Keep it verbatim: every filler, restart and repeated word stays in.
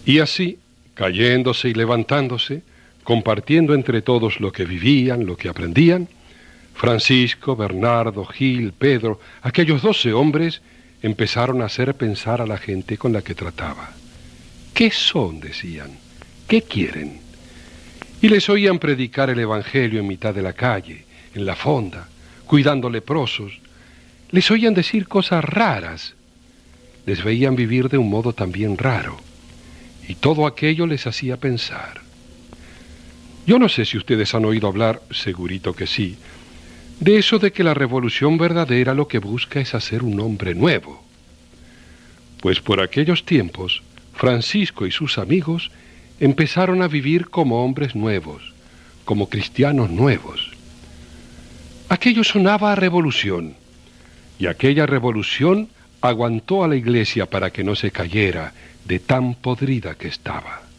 Y así, cayéndose y levantándose, compartiendo entre todos lo que vivían, lo que aprendían, Francisco, Bernardo, Gil, Pedro, aquellos doce hombres empezaron a hacer pensar a la gente con la que trataba. ¿Qué son?, decían. ¿Qué quieren? Y les oían predicar el evangelio en mitad de la calle, en la fonda, cuidando leprosos. Les oían decir cosas raras. Les veían vivir de un modo también raro. Y todo aquello les hacía pensar. Yo no sé si ustedes han oído hablar, segurito que sí, de eso de que la revolución verdadera lo que busca es hacer un hombre nuevo. Pues por aquellos tiempos, Francisco y sus amigos empezaron a vivir como hombres nuevos, como cristianos nuevos. Aquello sonaba a revolución, y aquella revolución aguantó a la iglesia para que no se cayera de tan podrida que estaba.